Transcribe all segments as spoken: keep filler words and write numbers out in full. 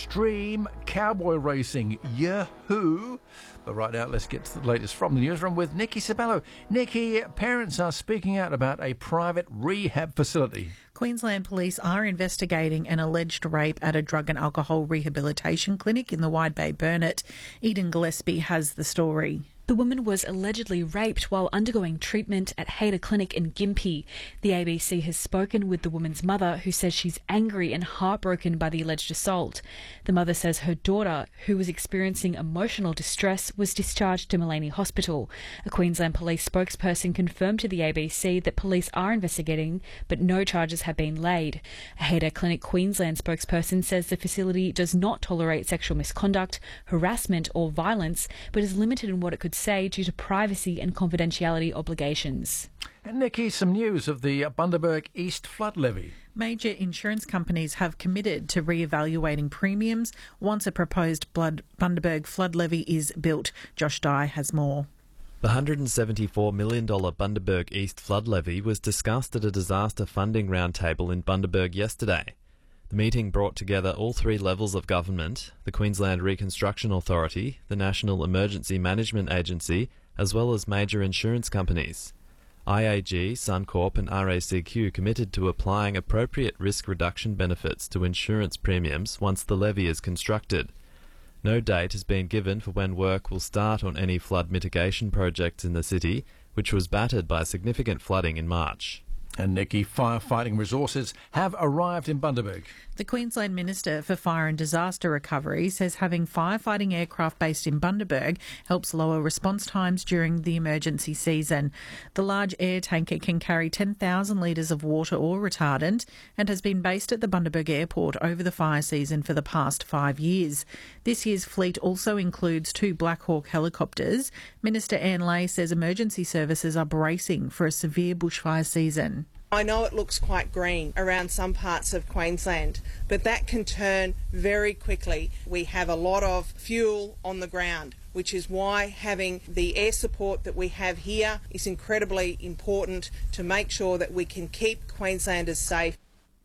extreme cowboy racing. Yahoo! But right now, let's get to the latest from the newsroom with Nikki Sabello. Nikki, parents are speaking out about a private rehab facility. Queensland Police are investigating an alleged rape at a drug and alcohol rehabilitation clinic in the Wide Bay Burnett. Eden Gillespie has the story. The woman was allegedly raped while undergoing treatment at Hayter Clinic in Gympie. The A B C has spoken with the woman's mother, who says she's angry and heartbroken by the alleged assault. The mother says her daughter, who was experiencing emotional distress, was discharged to Maleny Hospital. A Queensland Police spokesperson confirmed to the A B C that police are investigating, but no charges have been laid. A Hayter Clinic Queensland spokesperson says the facility does not tolerate sexual misconduct, harassment or violence, but is limited in what it could say due to privacy and confidentiality obligations. And Nikki, some news of the Bundaberg East flood levy. Major insurance companies have committed to re-evaluating premiums once a proposed Blood Bundaberg flood levy is built. Josh Dye has more. The one hundred seventy-four million dollars Bundaberg East flood levy was discussed at a disaster funding roundtable in Bundaberg yesterday. The meeting brought together all three levels of government, the Queensland Reconstruction Authority, the National Emergency Management Agency, as well as major insurance companies. I A G, Suncorp and R A C Q committed to applying appropriate risk reduction benefits to insurance premiums once the levy is constructed. No date has been given for when work will start on any flood mitigation projects in the city, which was battered by significant flooding in March. And Nikki, firefighting resources have arrived in Bundaberg. The Queensland Minister for Fire and Disaster Recovery says having firefighting aircraft based in Bundaberg helps lower response times during the emergency season. The large air tanker can carry ten thousand litres of water or retardant and has been based at the Bundaberg Airport over the fire season for the past five years. This year's fleet also includes two Black Hawk helicopters. Minister Anne Lay says emergency services are bracing for a severe bushfire season. I know it looks quite green around some parts of Queensland, but that can turn very quickly. We have a lot of fuel on the ground, which is why having the air support that we have here is incredibly important to make sure that we can keep Queenslanders safe.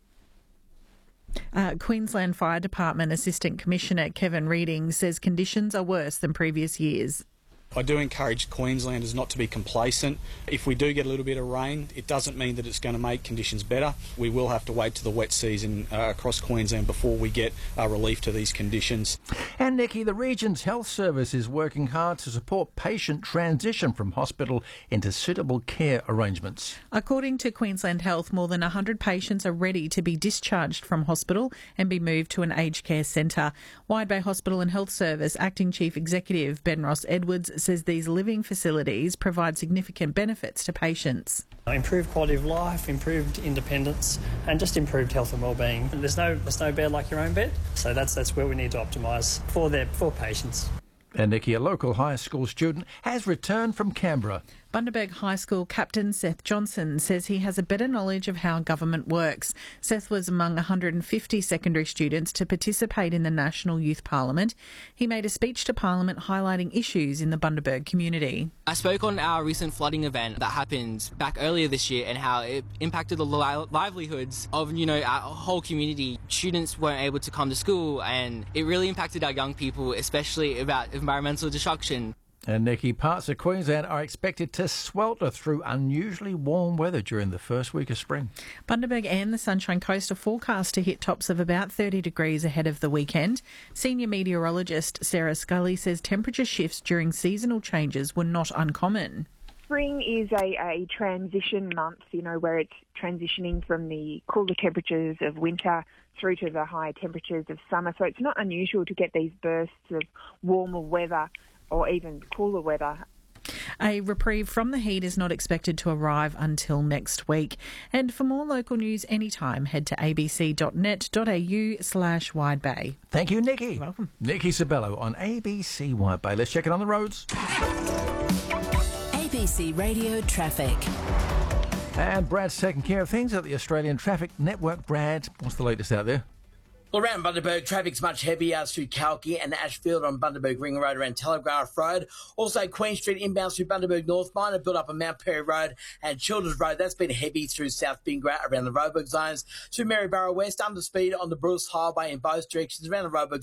Uh, Queensland Fire Department Assistant Commissioner Kevin Reading says conditions are worse than previous years. I do encourage Queenslanders not to be complacent. If we do get a little bit of rain, it doesn't mean that it's going to make conditions better. We will have to wait to the wet season uh, across Queensland before we get uh, relief to these conditions. And Nikki, the region's health service is working hard to support patient transition from hospital into suitable care arrangements. According to Queensland Health, more than one hundred patients are ready to be discharged from hospital and be moved to an aged care centre. Wide Bay Hospital and Health Service Acting Chief Executive Ben Ross Edwards says these living facilities provide significant benefits to patients. Improved quality of life, improved independence, and just improved health and well-being. There's no there's no bed like your own bed, so that's that's where we need to optimise for their for patients. And Nikki, a local high school student has returned from Canberra. Bundaberg High School Captain Seth Johnson says he has a better knowledge of how government works. Seth was among one hundred fifty secondary students to participate in the National Youth Parliament. He made a speech to Parliament highlighting issues in the Bundaberg community. I spoke on our recent flooding event that happened back earlier this year and how it impacted the li- livelihoods of, you know, our whole community. Students weren't able to come to school and it really impacted our young people, especially about environmental destruction. And Nikki, parts of Queensland are expected to swelter through unusually warm weather during the first week of spring. Bundaberg and the Sunshine Coast are forecast to hit tops of about thirty degrees ahead of the weekend. Senior meteorologist Sarah Scully says temperature shifts during seasonal changes were not uncommon. Spring is a, a transition month, you know, where it's transitioning from the cooler temperatures of winter through to the higher temperatures of summer. So it's not unusual to get these bursts of warmer weather or even cooler weather. A reprieve from the heat is not expected to arrive until next week. And for more local news anytime, head to abc.net.au slash Wide Bay. Thank you, Nikki. You're welcome. Nikki Sabello on A B C Wide Bay. Let's check it on the roads. A B C Radio Traffic. And Brad's taking care of things at the Australian Traffic Network. Brad, what's the latest out there? Well, around Bundaberg, traffic's much heavier through Kalki and Ashfield on Bundaberg Ring Road around Telegraph Road. Also, Queen Street inbound through Bundaberg North, minor build up on Mount Perry Road and Childers Road. That's been heavy through South Bingrat around the Roebuck zones. Through Maryborough West, under speed on the Bruce Highway in both directions around the Roebuck